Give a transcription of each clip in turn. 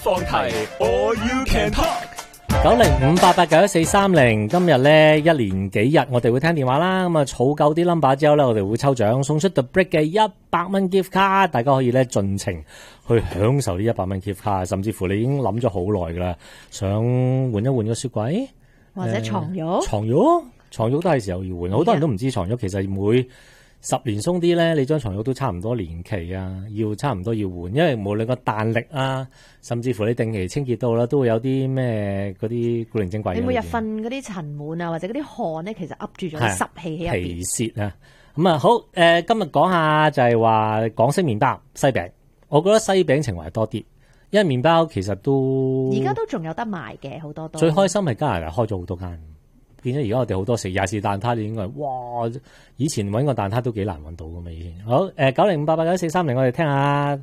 放題，All You Can Talk。 9058891430，今日咧一連幾日我哋會聽電話啦，咁啊儲夠啲 number 之後咧，我哋會抽獎送出 The Brick 嘅100蚊 gift card，大家可以咧盡情去享受呢100蚊 gift card，甚至乎你已經諗咗好耐噶啦，想換一換個雪櫃或者床褥， 床褥都係時候要換，好多人都唔知床褥其實每10年鬆啲咧，你張床褥都差唔多年期啊，差唔多要換，因為無論個彈力啊，甚至乎你定期清潔到啦，都會有啲咩嗰啲古靈精怪嘅。 你每日瞓嗰啲塵蟎啊，或者嗰啲汗咧，其實噏住咗啲濕氣喺入邊。 皮屑啊，咁啊好今日講下就係話港式麵包西餅，我覺得西餅情懷多啲，因為麵包其實都而家都仲有得賣嘅，好多都。 最開心係加拿大開咗好多間。變咗而家我哋好多食廿士蛋撻，你應該哇！以前揾個蛋撻都幾難揾到㗎嘛，以前。好9058891430，我哋聽下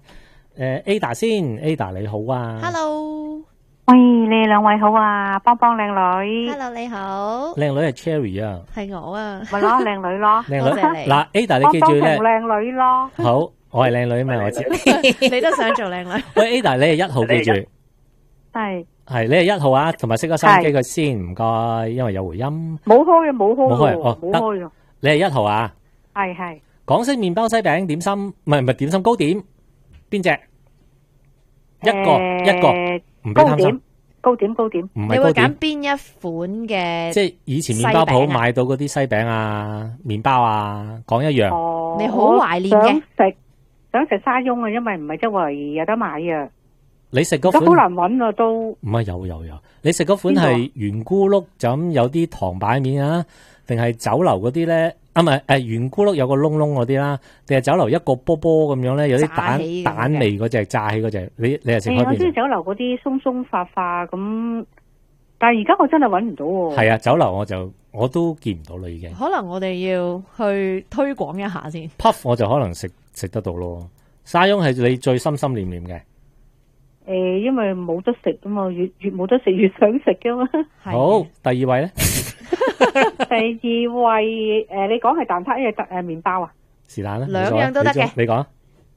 Ada 先 ，Ada 你好啊 ，Hello， 喂，你哋兩位好啊，幫靚女 ，Hello 你好， 靚女係 Cherry 啊， 係我啊， 咪咯靚女咯， 靚女嗱 Ada 你記住咧， 靚女咯， 好，我係靚女咩？我知， 你都想做靚女。 喂 Ada 你係1號記住，係你係1號啊，同埋熄咗收音機佢先，唔該，因為有回音。 冇開哦， 你係1號啊？ 係。港式麵包西餅點心，唔係點心糕點，邊隻？一個，唔俾貪心。 糕點， 唔係你會糕點。 揀邊一款嘅？ 即係以前麵包鋪買到嗰啲西餅啊、麵包啊，講一樣。 哦， 你好懷念嘅。 想食沙翁啊，因為唔係周圍有得買啊。 你食嗰款好難揾啊，都唔係有。你食嗰款係圓咕碌，就咁有啲糖擺面啊，定係酒樓嗰啲咧？啊，唔係圓咕碌有個窿窿嗰啲啦，定係酒樓一個波波咁樣咧？有啲蛋味嗰隻炸起嗰隻，你係食開邊？ 我中意酒樓嗰啲鬆鬆化化咁，但係而家我真係揾唔到喎。 係啊，酒樓我都見唔到啦，已經。 可能我哋要去推廣一下先。 Puff 我就可能食得到咯，沙翁係你最心心念念嘅。 因為冇得食噶嘛，越冇得食越想食噶嘛。 好，第二位咧？ 第二位你講係蛋撻定係麵包啊？ 是但啦， 兩樣都得嘅。 你講。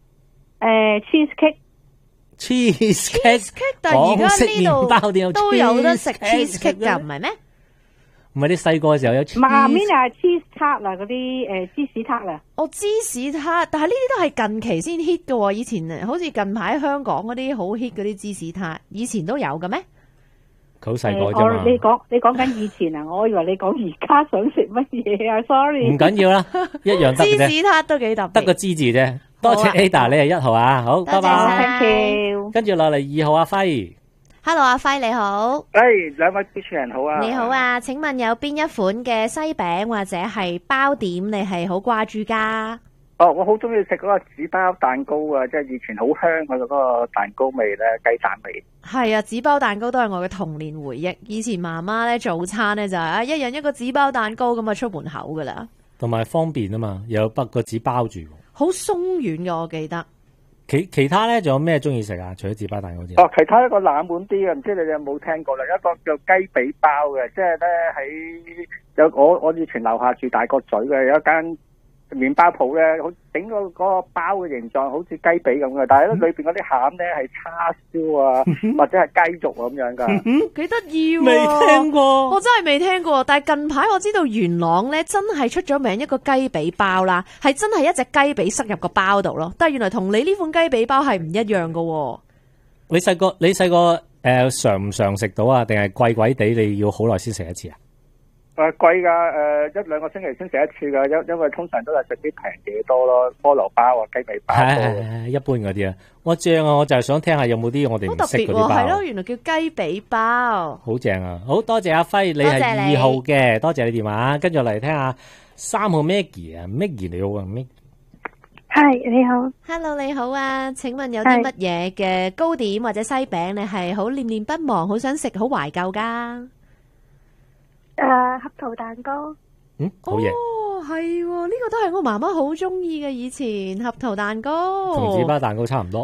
cheese cake，但係而家呢度都有得食 cheese cake 噶，唔係咩？ 唔係你細個嘅時候有 cheese。 下面係 cheese 撻啊，嗰啲芝士撻啊。 哦，芝士撻，但係呢啲都係近期先 hit 嘅喎。以前好似近排香港嗰啲好 hit 嗰啲芝士撻，以前都有嘅咩？ 佢好細個啫嘛。 你講緊以前啊，我以為你講而家想食乜嘢啊 ？Sorry。唔緊要啦，一樣得嘅啫。 芝士撻都幾特別。得個芝字啫。多謝 Ada，你係1號啊，好，拜拜。 Thank you。 跟住落嚟2號阿輝。 Hello， 阿輝你好。 兩位主持人好啊。 你好啊，請問有邊一款嘅西餅或者係包點你係好掛住噶？ 哦，我好中意食嗰個紙包蛋糕啊，即係以前好香嗰個蛋糕味咧，雞蛋味。 係啊，紙包蛋糕都係我嘅童年回憶。以前媽媽咧早餐咧就係一人一個紙包蛋糕咁啊出門口噶啦。 同埋方便啊嘛，有個紙包住。好鬆軟嘅，我記得。 其他咧仲有咩中意食啊？除咗紙包蛋糕之外。 其他一個冷門啲嘅，唔知你哋有冇聽過啦？一個叫雞髀包嘅，即係咧我以前樓下住大角咀嘅，有一間麵包鋪咧，好整個嗰個包嘅形狀好似雞髀咁嘅，但係咧裏邊嗰啲餡咧係叉燒啊，或者係雞肉咁樣噶。 幾得意喎！ 未聽過， 我真係未聽過。但係近排我知道元朗咧真係出咗名一個雞髀包啦，係真係一隻雞髀塞入個包度咯。但係原來同你呢款雞髀包係唔一樣噶。 你細個常唔常食到啊？定係貴貴地你要好耐先食一次啊？ 貴噶，一兩個星期先食一次噶，因為通常都係食啲平嘢多咯，菠蘿包啊、雞髀包。 係一般嗰啲啊，我正啊，我就係想聽下有冇啲我哋唔識嗰啲包。 係咯，原來叫雞髀包， 好正啊！好多謝阿輝，你係2號嘅，多謝你電話。跟住嚟聽下3號 Maggie 啊 ，Maggie 你好啊 ，Maggie。 係你好 ，Hello 你好啊，請問有啲乜嘢嘅糕點或者西餅你係好念念不忘，好想食，好懷舊噶？ 核桃蛋糕。 好嘢。 哦，係喎，呢個都係我媽媽好中意嘅，以前核桃蛋糕。 同紙包蛋糕差唔多。